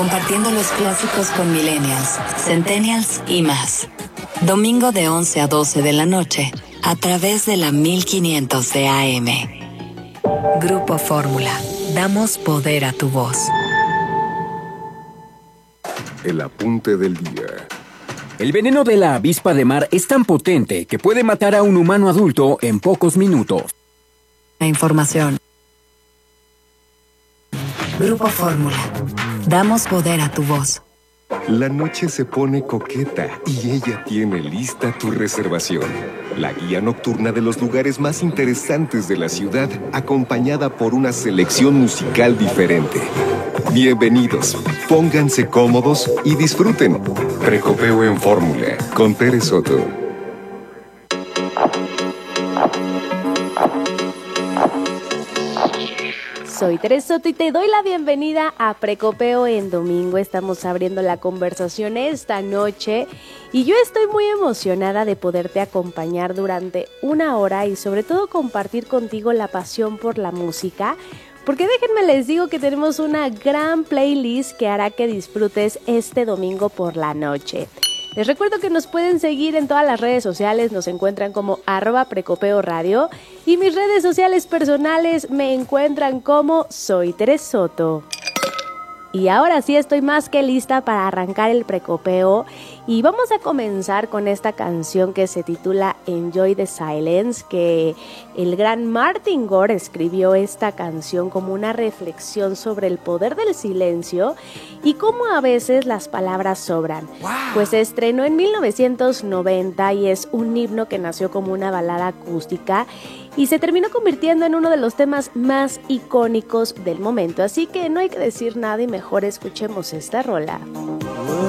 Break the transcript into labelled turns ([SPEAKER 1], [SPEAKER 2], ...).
[SPEAKER 1] Compartiendo los clásicos con millennials, centennials y más. Domingo de 11 a 12 de la noche, a través de la 1500 de AM. Grupo Fórmula. Damos poder a tu voz.
[SPEAKER 2] El apunte del día.
[SPEAKER 3] El veneno de la avispa de mar es tan potente que puede matar a un humano adulto en pocos minutos.
[SPEAKER 1] La información. Grupo Fórmula. Damos poder a tu voz.
[SPEAKER 2] La noche se pone coqueta y ella tiene lista tu reservación. La guía nocturna de los lugares más interesantes de la ciudad, acompañada por una selección musical diferente. Bienvenidos, pónganse cómodos y disfruten. Precopeo en Fórmula, con Tere Soto.
[SPEAKER 4] Soy Tere Soto y te doy la bienvenida a Precopeo en Domingo. Estamos abriendo la conversación esta noche y yo estoy muy emocionada de poderte acompañar durante una hora y sobre todo compartir contigo la pasión por la música, porque déjenme les digo que tenemos una gran playlist que hará que disfrutes este domingo por la noche. Les recuerdo que nos pueden seguir en todas las redes sociales, nos encuentran como @precopeoradio y mis redes sociales personales me encuentran como Soy Tere Soto. Y ahora sí estoy más que lista para arrancar el precopeo y vamos a comenzar con esta canción que se titula Enjoy the Silence, que el gran Martin Gore escribió esta canción como una reflexión sobre el poder del silencio y cómo a veces las palabras sobran. ¡Wow! Pues se estrenó en 1990 y es un himno que nació como una balada acústica y se terminó convirtiendo en uno de los temas más icónicos del momento. Así que no hay que decir nada y mejor escuchemos esta rola.